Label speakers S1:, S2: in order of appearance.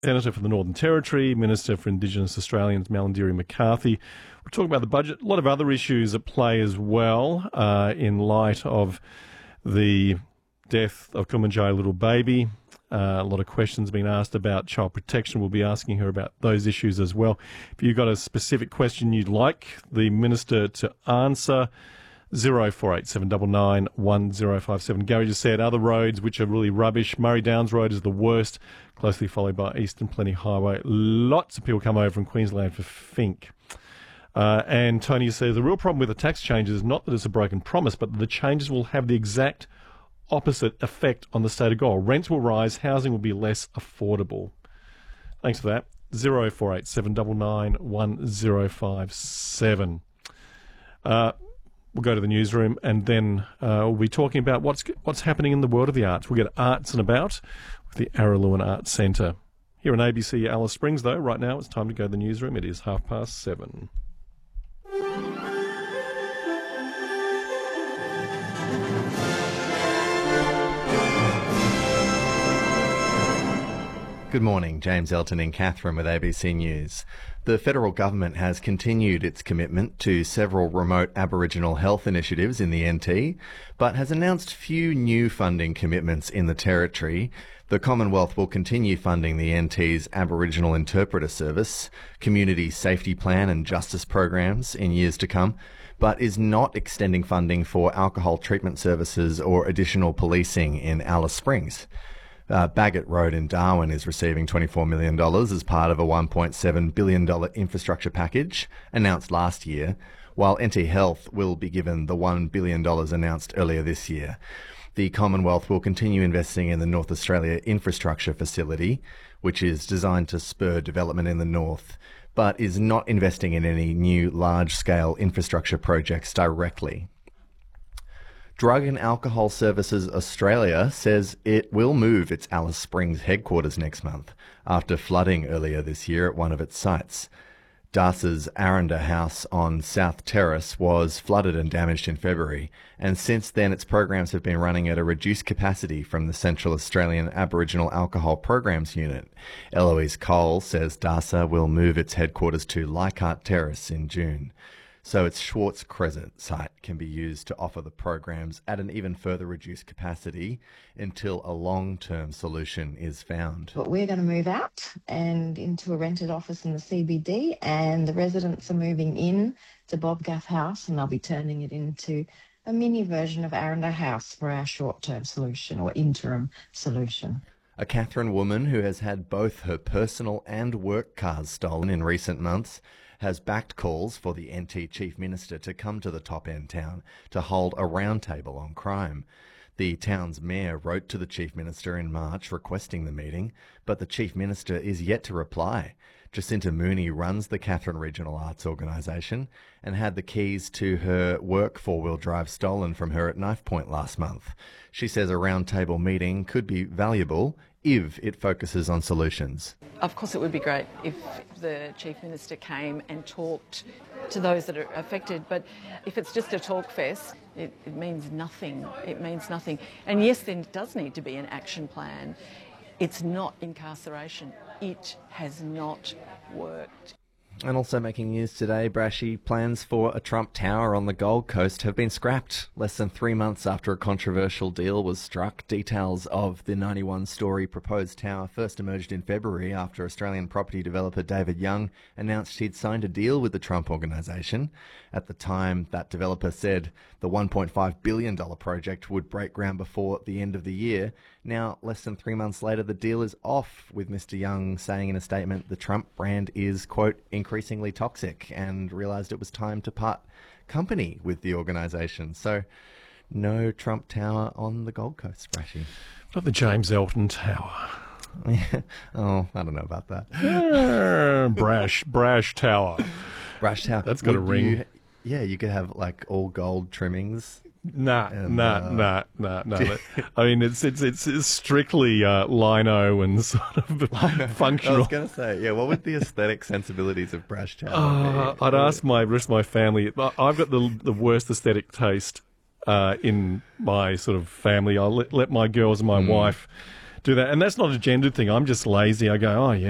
S1: Senator for the Northern Territory, Minister for Indigenous Australians, Malarndirri McCarthy. We're talking about the budget, a lot of other issues at play as well, in light of the death of Kumanjayi little baby. A lot of questions being asked about child protection. We'll be asking her about those issues as well. If you've got a specific question you'd like the Minister to answer, 048799 1057. Gary just said other roads which are really rubbish. Murray Downs Road is the worst, closely followed by Eastern Plenty Highway. Lots of people come over from Queensland for Fink. And Tony says the real problem with the tax changes is not that it's a broken promise, but that the changes will have the exact opposite effect on the stated goal. Rents will rise, housing will be less affordable. Thanks for that. 048799 1057. We'll go to the newsroom and then we'll be talking about what's happening in the world of the arts. We'll get Arts and About with the Araluen Arts Centre. Here on ABC Alice Springs, though, right now it's time to go to the newsroom. It is 7:30.
S2: Good morning, James Elton in Katherine with ABC News. The federal government has continued its commitment to several remote Aboriginal health initiatives in the NT, but has announced few new funding commitments in the Territory. The Commonwealth will continue funding the NT's Aboriginal Interpreter Service, Community Safety Plan and Justice programs in years to come, but is not extending funding for alcohol treatment services or additional policing in Alice Springs. Bagot Road in Darwin is receiving $24 million as part of a $1.7 billion infrastructure package announced last year, while NT Health will be given the $1 billion announced earlier this year. The Commonwealth will continue investing in the North Australia Infrastructure Facility, which is designed to spur development in the north, but is not investing in any new large-scale infrastructure projects directly. Drug and Alcohol Services Australia says it will move its Alice Springs headquarters next month after flooding earlier this year at one of its sites. Darsa's Aranda House on South Terrace was flooded and damaged in February, and since then its programs have been running at a reduced capacity from the Central Australian Aboriginal Alcohol Programs Unit. Eloise Cole says Darsa will move its headquarters to Leichhardt Terrace in June, so its Schwartz Crescent site can be used to offer the programs at an even further reduced capacity until a long-term solution is found.
S3: But we're going to move out and into a rented office in the CBD, and the residents are moving in to Bobgaff House, and they'll be turning it into a mini version of Aranda House for our short-term solution or interim solution.
S2: A Katherine woman who has had both her personal and work cars stolen in recent months has backed calls for the NT Chief Minister to come to the top-end town to hold a roundtable on crime. The town's mayor wrote to the Chief Minister in March requesting the meeting, but the Chief Minister is yet to reply. Jacinta Mooney runs the Katherine Regional Arts Organisation and had the keys to her work four-wheel drive stolen from her at Knife Point last month. She says a roundtable meeting could be valuable if it focuses on solutions.
S4: Of course, it would be great if the Chief Minister came and talked to those that are affected, but if it's just a talk fest, it means nothing. It means nothing. And yes, there does need to be an action plan. It's not incarceration. It has not worked.
S2: And also making news today, Brashy, plans for a Trump Tower on the Gold Coast have been scrapped less than 3 months after a controversial deal was struck. Details of the 91-storey proposed tower first emerged in February after Australian property developer David Young announced he'd signed a deal with the Trump Organisation. At the time, that developer said the $1.5 billion project would break ground before the end of the year. Now, less than 3 months later, the deal is off, with Mr. Young saying in a statement the Trump brand is, quote, increasingly toxic, and realised it was time to part company with the organisation. So, no Trump Tower on the Gold Coast, Brashy.
S1: Not the James Elton Tower.
S2: Oh, I don't know about that.
S1: Brash Tower.
S2: Brash Tower.
S1: That's got a ring.
S2: You could have like all gold trimmings.
S1: Nah. I mean, it's strictly lino and sort of functional.
S2: I was going to say, what would the aesthetic sensibilities of Brash Tower be?
S1: I'd ask my rest of my family. I've got the worst aesthetic taste in my sort of family. I'll let my girls and my wife do that. And that's not a gendered thing. I'm just lazy. I go, oh, yeah.